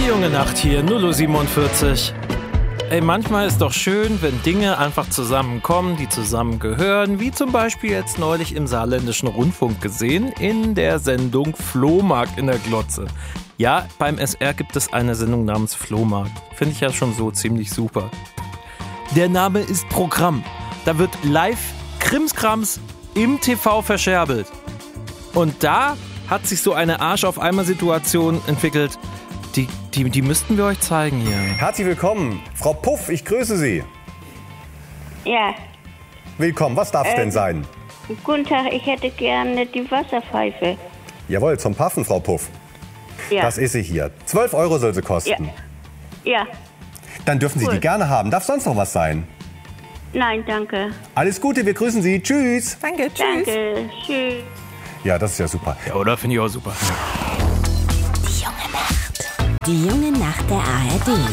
Die junge Nacht hier, 0:47 Uhr. Ey, manchmal ist doch schön, wenn Dinge einfach zusammenkommen, die zusammengehören, wie zum Beispiel jetzt neulich im Saarländischen Rundfunk gesehen, in der Sendung Flohmarkt in der Glotze. Ja, beim SR gibt es eine Sendung namens Flohmarkt. Finde ich ja schon so ziemlich super. Der Name ist Programm. Da wird live Krimskrams im TV verscherbelt. Und da hat sich so eine Arsch-auf-Eimer-Situation entwickelt, die müssten wir euch zeigen hier. Herzlich willkommen. Frau Puff, ich grüße Sie. Ja, Willkommen, was darf es denn sein? guten Tag, ich hätte gerne die Wasserpfeife. Jawohl, zum Paffen, Frau Puff. Ja, Das ist sie hier. 12 € soll sie kosten. ja, Dann dürfen Sie Cool. die gerne haben. Darf sonst noch was sein? nein, danke. Alles Gute, wir grüßen Sie. Tschüss. Danke, tschüss. Danke, tschüss. Ja, das ist ja super. Ja, oder? Finde ich auch super. Die junge Nacht der ARD.